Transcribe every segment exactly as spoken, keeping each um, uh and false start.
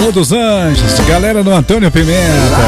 Morro dos Anjos, galera do Antônio Pimenta,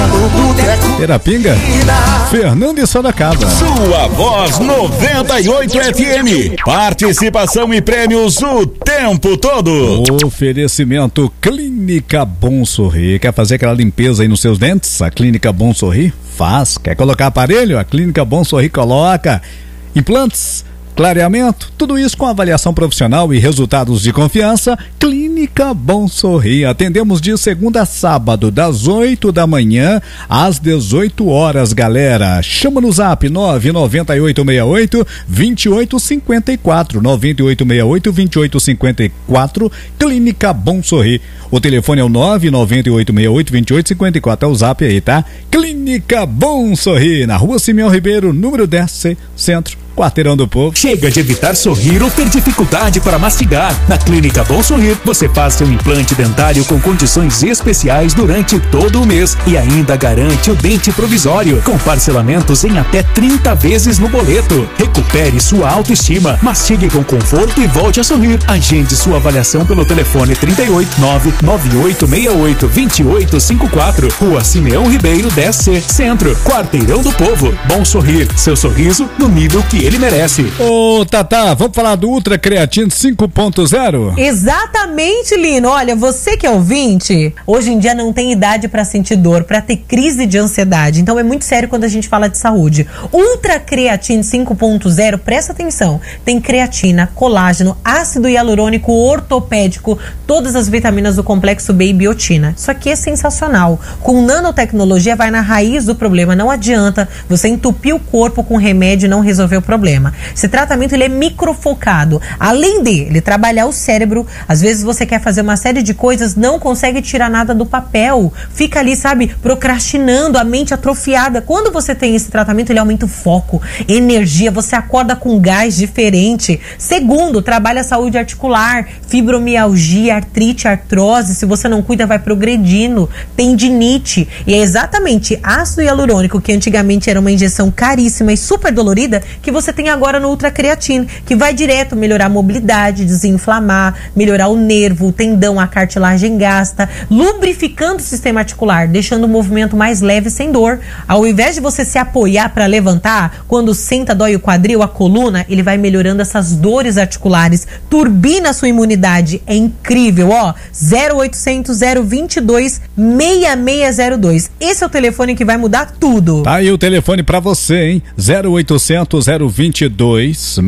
Terapinga, Fernando e Sorocaba. Sua Voz noventa e oito F M. Participação e prêmios o tempo todo. Oferecimento Clínica Bom Sorrir. Quer fazer aquela limpeza aí nos seus dentes? A Clínica Bom Sorrir faz. Quer colocar aparelho? A Clínica Bom Sorrir coloca. Implantes, clareamento, tudo isso com avaliação profissional e resultados de confiança. Clínica Bom Sorrir. Atendemos de segunda a sábado, das oito da manhã às dezoito horas, galera. Chama no zap nove nove oito seis oito, dois oito cinco quatro, nove oito seis oito, dois oito cinco quatro, Clínica Bom Sorrir. O telefone é o nove nove oito seis oito, dois oito cinco quatro, é o zap aí, tá? Clínica Bom Sorrir, na Rua Simeão Ribeiro, número dez C, Centro, Quarteirão do Povo. Chega de evitar sorrir ou ter dificuldade para mastigar. Na Clínica Bom Sorrir, você faz seu implante dentário com condições especiais durante todo o mês e ainda garante o dente provisório, com parcelamentos em até trinta vezes no boleto. Recupere sua autoestima, mastigue com conforto e volte a sorrir. Agende sua avaliação pelo telefone trinta e oito, nove nove oito seis oito, dois oito cinco quatro, Rua Simeão Ribeiro dez C, Centro, Quarteirão do Povo. Bom Sorrir, seu sorriso no nível que ele merece. Ô, Tatá, vamos falar do Ultra Creatine cinco ponto zero? Exatamente, Lino. Olha, você que é ouvinte, hoje em dia não tem idade pra sentir dor, pra ter crise de ansiedade. Então é muito sério quando a gente fala de saúde. Ultra Creatine cinco ponto zero, presta atenção. Tem creatina, colágeno, ácido hialurônico ortopédico, todas as vitaminas do complexo B e biotina. Isso aqui é sensacional. Com nanotecnologia vai na raiz do problema. Não adianta você entupir o corpo com remédio e não resolver o problema. Esse tratamento ele é microfocado. Além de ele trabalhar o cérebro, às vezes você quer fazer uma série de coisas, não consegue tirar nada do papel. Fica ali, sabe, procrastinando, a mente atrofiada. Quando você tem esse tratamento, ele aumenta o foco, energia, você acorda com gás diferente. Segundo, trabalha a saúde articular, fibromialgia, artrite, artrose. Se você não cuida, vai progredindo. Tendinite. E é exatamente ácido hialurônico, que antigamente era uma injeção caríssima e super dolorida, que você tem agora no Ultra Creatine, que vai direto melhorar a mobilidade, desinflamar, melhorar o nervo, o tendão, a cartilagem gasta, lubrificando o sistema articular, deixando o movimento mais leve sem dor. Ao invés de você se apoiar para levantar, quando senta, dói o quadril, a coluna, ele vai melhorando essas dores articulares, turbina a sua imunidade. É incrível, ó. zero oitocentos, zero vinte e dois, seis seis zero dois. Esse é o telefone que vai mudar tudo. Tá aí o telefone pra você, hein? zero oitocentos, zero vinte e dois, seis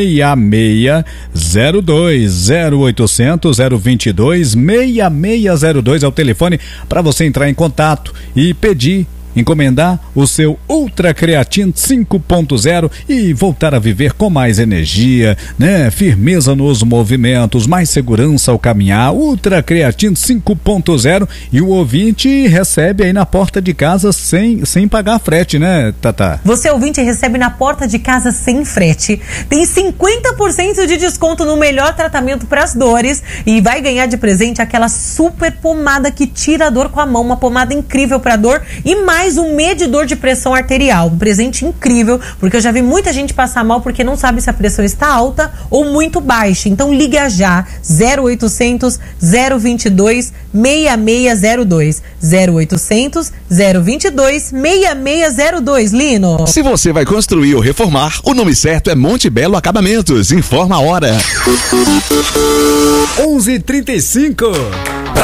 seis zero dois, zero oitocentos, zero vinte e dois, seis seis zero dois é o telefone para você entrar em contato e pedir, encomendar o seu Ultra Creatine cinco ponto zero e voltar a viver com mais energia, né? Firmeza nos movimentos, mais segurança ao caminhar. Ultra Creatine cinco ponto zero, e o ouvinte recebe aí na porta de casa sem, sem pagar frete, né, Tatá? Você, ouvinte, recebe na porta de casa sem frete. Tem cinquenta por cento de desconto no melhor tratamento para as dores e vai ganhar de presente aquela super pomada que tira a dor com a mão, uma pomada incrível para dor e mais um medidor de pressão arterial, um presente incrível, porque eu já vi muita gente passar mal porque não sabe se a pressão está alta ou muito baixa. Então liga já, zero oitocentos, zero vinte e dois, seis seis zero dois, zero oitocentos, zero vinte e dois, seis seis zero dois, Lino. Se você vai construir ou reformar, o nome certo é Monte Belo Acabamentos. Informa a hora. onze e trinta e cinco.